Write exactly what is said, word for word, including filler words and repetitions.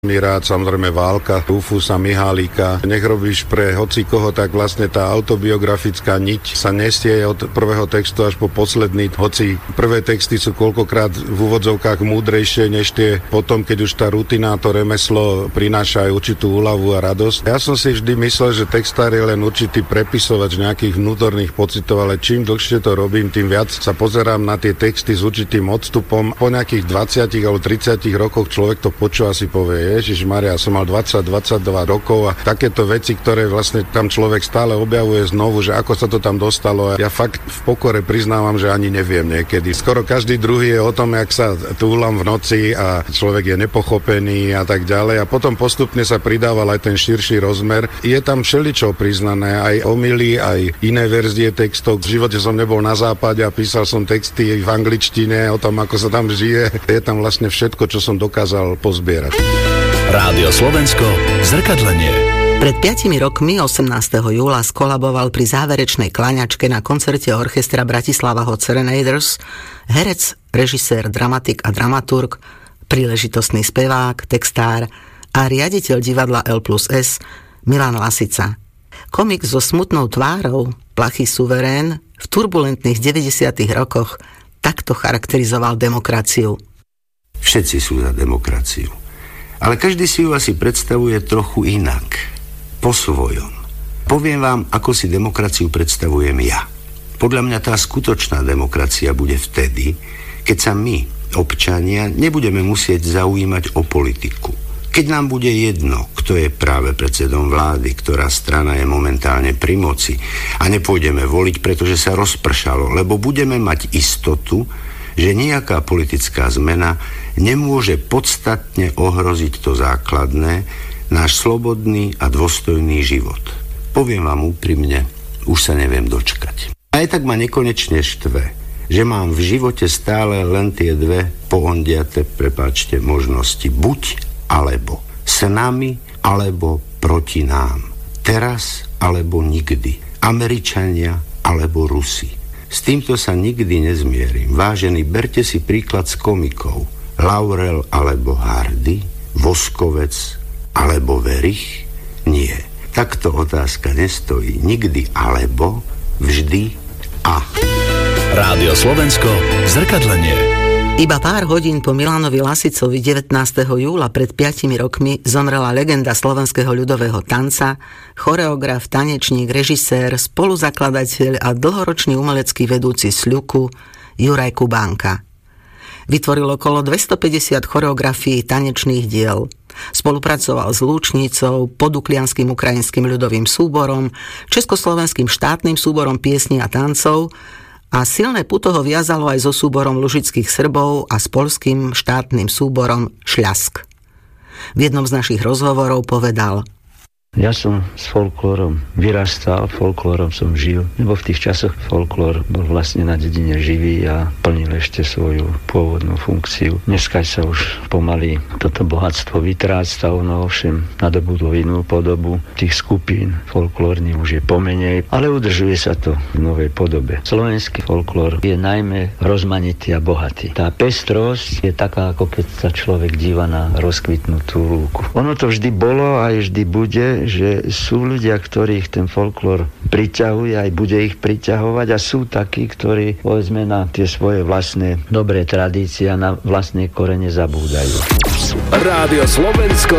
Rád, samozrejme Válka, Rufusa, Mihálika. Nech robíš pre hocikoho, tak vlastne tá autobiografická niť sa nestie od prvého textu až po posledný. Hoci prvé texty sú koľkokrát v úvodzovkách múdrejšie než tie potom, keď už tá rutina, to remeslo prináša aj určitú úľavu a radosť. Ja som si vždy myslel, že textár je len určitý prepisovač nejakých vnútorných pocitov, ale čím dlhšie to robím, tým viac sa pozerám na tie texty s určitým odstupom. Po nejakých dvadsiatich alebo tridsiatich rokoch človek to počúva, si povie: Ježišmaria, som mal dvadsať dvadsaťdva rokov a takéto veci, ktoré vlastne tam človek stále objavuje znovu, že ako sa to tam dostalo. Ja fakt v pokore priznávam, že ani neviem niekedy. Skoro každý druhý je o tom, jak sa túlam v noci a človek je nepochopený a tak ďalej. A potom postupne sa pridával aj ten širší rozmer. Je tam všeličo priznané, aj omily, aj iné verzie textov. V živote som nebol na západe a písal som texty v angličtine o tom, ako sa tam žije. Je tam vlastne všetko, čo som dokázal pozbierať. Rádio Slovensko, zrkadlenie. Pred piatimi rokmi, osemnásteho júla, skolaboval pri záverečnej klaňačke na koncerte orchestra Bratislava Hot Serenaders herec, režisér, dramatik a dramaturg, príležitostný spevák, textár a riaditeľ divadla L plus S Milan Lasica. Komik so smutnou tvárou, plachý suverén, v turbulentných deväťdesiatych rokoch takto charakterizoval demokraciu. Všetci sú za demokraciu. Ale každý si ju asi predstavuje trochu inak, po svojom. Poviem vám, ako si demokraciu predstavujem ja. Podľa mňa tá skutočná demokracia bude vtedy, keď sa my, občania, nebudeme musieť zaujímať o politiku. Keď nám bude jedno, kto je práve predsedom vlády, ktorá strana je momentálne pri moci, a nepôjdeme voliť, pretože sa rozpršalo, lebo budeme mať istotu, že nejaká politická zmena nemôže podstatne ohroziť to základné, náš slobodný a dôstojný život. Poviem vám úprimne, už sa neviem dočkať. Aj tak ma nekonečne štve, že mám v živote stále len tie dve poondiate, prepáčte, možnosti. Buď alebo. S nami alebo proti nám. Teraz alebo nikdy. Američania alebo Rusi. S týmto sa nikdy nezmierim. Vážení, berte si príklad z komikov. Laurel alebo Hardy, Voskovec alebo Verich? Nie. Takto otázka nestojí. Nikdy alebo, vždy a. Rádio Slovensko, zrkadlenie. Iba pár hodín po Milanovi Lasicovi devätnásteho júla pred piatimi rokmi zomrela legenda slovenského ľudového tanca, choreograf, tanečník, režisér, spoluzakladateľ a dlhoročný umelecký vedúci Sľuku Juraj Kubánka. Vytvoril okolo dvestopäťdesiat choreografií tanečných diel. Spolupracoval s Lúčnicou, Poduklianským ukrajinským ľudovým súborom, Československým štátnym súborom piesní a tancov a silné puto ho viazalo aj so súborom lužických Srbov a s poľským štátnym súborom Šľask. V jednom z našich rozhovorov povedal: Ja som s folklórom vyrastal, folklórom som žil, lebo v tých časoch folklór bol vlastne na dedine živý a plnil ešte svoju pôvodnú funkciu. Dneska sa už pomaly toto bohatstvo vytráca, ono ovšem nadobudlo inú podobu. Tých skupín folklórnych už je pomenej, ale udržuje sa to v novej podobe. Slovenský folklór je najmä rozmanitý a bohatý. Tá pestrosť je taká, ako keď sa človek díva na rozkvitnutú lúku. Ono to vždy bolo a vždy bude, že sú ľudia, ktorých ten folklór priťahuje, aj bude ich priťahovať, a sú takí, ktorí povedzme na tie svoje vlastné dobré tradície a na vlastné korene zabúdajú. Rádio Slovensko,